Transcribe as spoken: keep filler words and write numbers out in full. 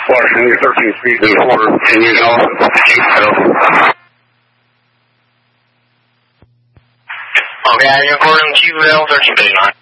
Washington, you're thirteen feet in the water. Can you know? Okay, you're recording Q L thirteen thirty-nine.